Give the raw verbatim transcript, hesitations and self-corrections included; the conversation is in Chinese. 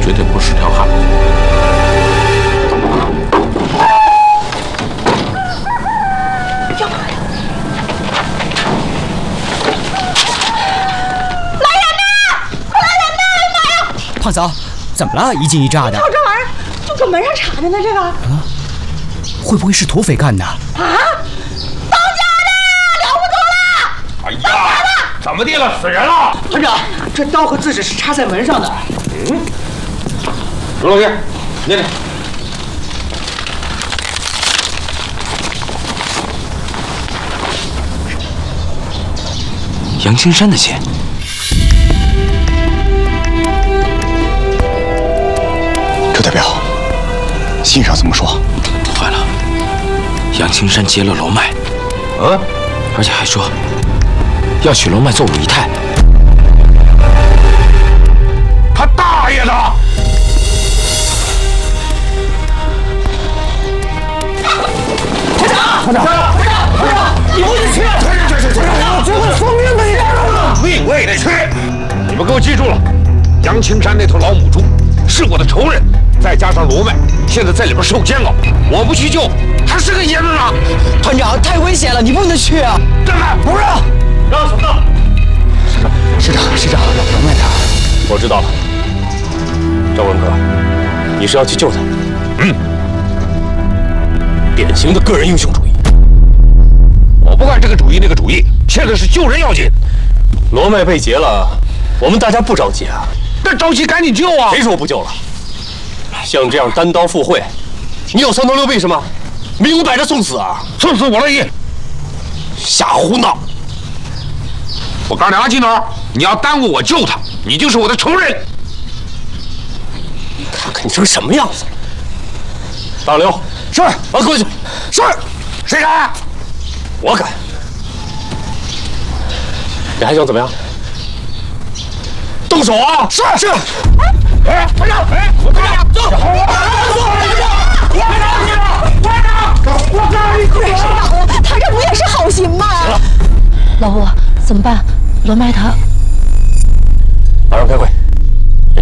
绝对不是条汉子。 干嘛呀？来人呐！快来人呐！哎妈呀！ 胖嫂，怎么了？一惊一乍的。 瞅这玩意儿，就搁门上插着呢，这个。啊？ 会不会是土匪干的？啊！ 哎呀，怎么地了？死人了！ 团长，这刀和字纸是插在门上的。 嗯，罗老弟，念念。 杨青山的信。 周代表，信上怎么说？ 坏了，杨青山结了罗麦。 嗯， 而且还说。 要娶罗麦做五姨太， 他大爷的！ 团长，团长，团长，团长，你不许去！ 去去去去！ 我这会送命的，你干什么？ 命我也得去！你们给我记住了，杨青山那头老母猪是我的仇人，再加上罗麦现在在里边受煎熬，我不去救，他是个爷们啊！ 团长，太危险了，你不能去啊！ 让开！ 不让！ 让什么呢？ 师长，师长，罗麦他， 我知道了。赵文科，你是要去救他？ 嗯， 典型的个人英雄主义。 我不管这个主义那个主义，现在是救人要紧。 罗麦被劫了，我们大家不着急啊。 那着急赶紧救啊！ 谁说不救了？像这样单刀赴会，你有三头六臂是吗？明摆着送死啊！ 送死我乐意。 瞎胡闹！ 我告诉你，阿基诺，你要耽误我救他，你就是我的仇人。 看看你成什么样子！大刘， 是， 我过去。 是，谁敢？ 我敢。你还想怎么样？动手啊！ 是是。哎，团长，哎，我团长，走，走，团长，团长，我告诉你， 别上当了，他这不也是好心吗？ 老吴，怎么办？罗麦他马上开会。